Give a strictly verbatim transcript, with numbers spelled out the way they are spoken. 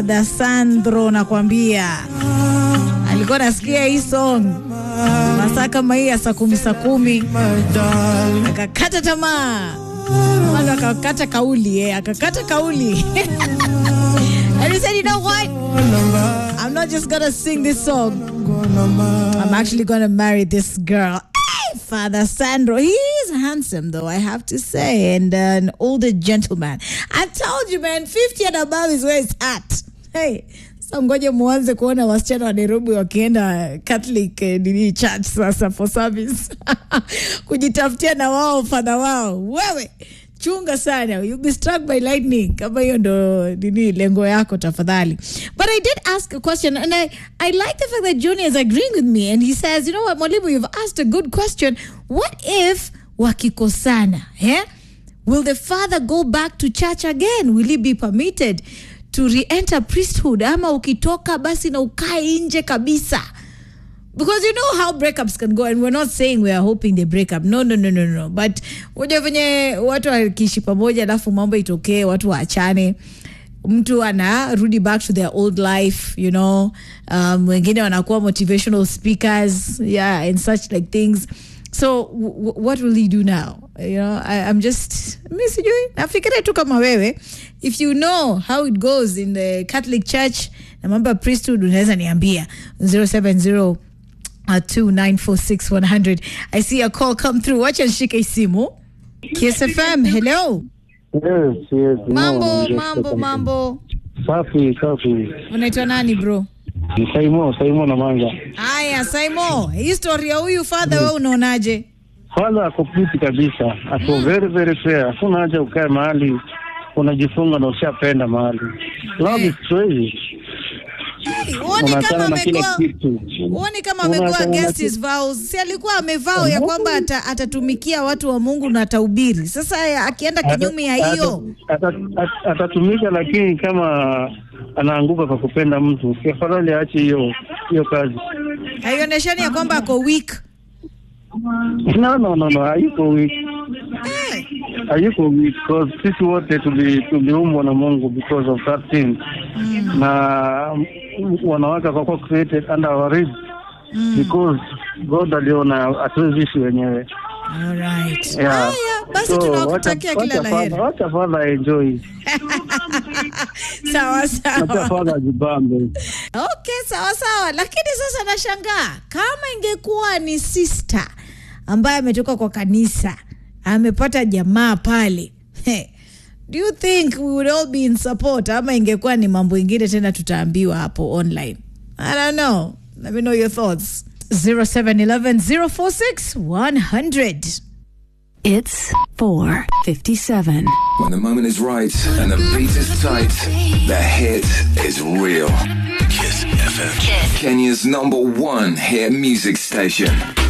Da Sandro nakwambia. Alikuwa nasikia hii song masaa kama hii ya saa kumi saa kumi akakata tamaa. Mwana akakata kauli eh, akakata kauli. And he said, you know what? I'm not just gonna sing this song. I'm actually gonna marry this girl. Hey, Father Sandro. He's handsome though, I have to say. And uh, an older gentleman. I told you, man, fifty and above is where it's at. Hey, so ngoje muanze kuona wasichana wa Nairobi wakienda Catholic eh, nini church sasa for service. Kujitafutia na wao father wao. Wewe chunga sana, you'll be struck by lightning kama hiyo ndo nini lengo yako tafadhali. But I did ask a question, and I I like the fact that Johnny is agreeing with me, and he says, you know what, Mwalimu, you've asked a good question. What if wakikosana, eh? Will the father go back to church again? Will he be permitted to re-enter priesthood? Ama ukitoka basi na ukae nje kabisa? Because you know how breakups can go, and we're not saying we are hoping they break up. No, no, no, no, no. But unajua venye watu wakiishi pamoja alafu mambo itokee, watu waachane, mtu anarudi back to their old life, you know. Um, wengine wanakuwa motivational speakers, yeah, and such like things. So w- what will he do now? You know, I, I'm just mimi sijui. Nafikiria tu kama wewe, if you know how it goes in the Catholic Church na mambo ya priesthood, unaweza niambia zero seven zero Uh, two nine four six one hundred. I see a call come through. Watch and shike simu. Kiss F M, hello. Yes, yes. Mambo, no, mambo, mambo. Safi, safi. Unaitwa nani bro? Saimo, Saimo na Manga. Aya, Saimo. Hii story ya huyu father wewe unaonaje? Father ako complete kabisa. Ako mm. very very fair. Hakuna haja ukae mahali unajifunga na ushapenda mahali. Love is crazy. Hey, uone kama amekuwa uone kama amekuwa against his vows. Si alikuwa amevao ya kwamba ata, atatumikia watu wa Mungu na atahubiri. Sasa akienda kinyume ya hiyo atatumika, lakini kama anaanguka kwa kupenda mtu, afadhali aache hiyo hiyo kazi. Haioneshani ya kwamba ako weak. No, no, no, no, hayuko weak. Hey. Hayuko weak because sisi wote tuli tuliumbwa na Mungu because of that thing. Mm. Na wanawake kwa created under our rib mm. because God aliona atuzishi wenyewe. All right. Yeah. Ah, yeah. Basi so, tunakutakia kila laheri. Wacha father enjoy. Sawa sawa. Wacha father jibambe. Okay, sawa sawa. Lakini sasa nashangaa kama ingekuwa ni sister ambaye ametoka kwa kanisa, amepata jamaa pale. Do you think we would all be in support? Ama ingekuwa ni mambo ingine tena tutaambiwa hapo online? I don't know. Let me know your thoughts. zero seven one one zero four six one hundred. It's four fifty-seven. When the moment is right and the beat is tight, the hit is real. Kiss F M. Kiss. Kenya's number one hit music station.